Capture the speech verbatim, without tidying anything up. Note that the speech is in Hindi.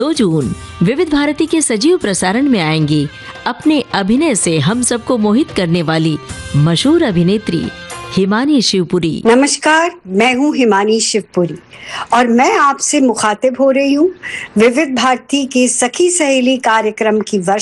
दो जून विविध भारती के सजीव प्रसारण में आएंगी अपने अभिनय से हम सबको मोहित करने वाली मशहूर अभिनेत्री हिमानी शिवपुरी। नमस्कार, मैं हूँ हिमानी शिवपुरी और मैं आपसे मुखातिब हो रही हूँ विविध भारती के सखी सहेली कार्यक्रम की वर्ष